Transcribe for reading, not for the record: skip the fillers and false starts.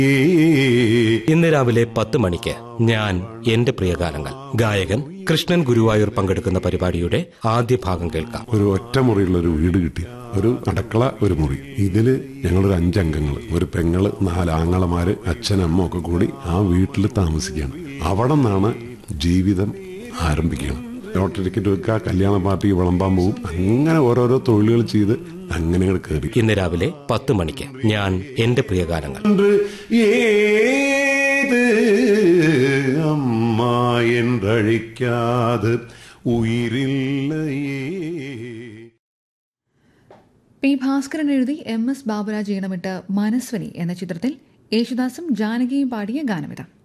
ഇന്ന് രാവിലെ 10 മണിക്ക് ഞാൻ എന്റെ പ്രിയഗാനങ്ങൾ ഗായകൻ കൃഷ്ണൻ ഗുരുവായൂർ പങ്കെടുക്കുന്ന പരിപാടിയുടെ ആദ്യ ഭാഗം കേൾക്കാം. ഒരു ഒറ്റമുറിയുള്ള ഒരു വീട് കിട്ടി, ഒരു അടുക്കള, ഒരു മുറി. ഇതില് ഞങ്ങളൊരു 5 അംഗങ്ങൾ, ഒരു പെങ്ങള്, 4 ആങ്ങളമാര്, അച്ഛനമ്മ ഒക്കെ കൂടി ആ വീട്ടിൽ താമസിക്കുകയാണ്. അവിടെ നിന്നാണ് ജീവിതം ആരംഭിക്കുകയാണ്. ലോട്ടറി ടിക്കറ്റ് വെക്കുക, കല്യാണ പാർട്ടി വിളമ്പാൻ പോകും, അങ്ങനെ ഓരോരോ തൊഴിലുകൾ ചെയ്ത് അങ്ങനെ കയറി. ഇന്ന് രാവിലെ 10 മണിക്ക് ഞാൻ എന്റെ പ്രിയഗാനങ്ങൾ. ഏത് അമ്മ എന്നഴിക്കാതെ ഉയിരില്ലയേ. പി ഭാസ്കരൻ എഴുതി MS ബാബുരാജ് ഈണമിട്ട് മനസ്വനി എന്ന ചിത്രത്തിൽ യേശുദാസും ജാനകിയും പാടിയ ഗാനമിതാ.